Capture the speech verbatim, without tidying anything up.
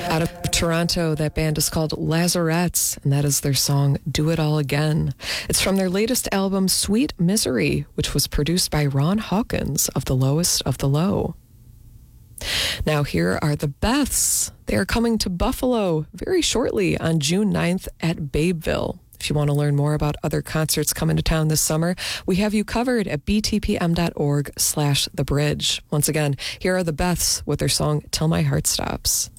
Out of Toronto, that band is called Lazarettes, and that is their song, Do It All Again. It's from their latest album, Sweet Misery, which was produced by Ron Hawkins of The Lowest of the Low. Now here are the Beths. They are coming to Buffalo very shortly on June ninth at Babeville. If you want to learn more about other concerts coming to town this summer, we have you covered at btpm.org slash the bridge. Once again, here are the Beths with their song Till My Heart Stops.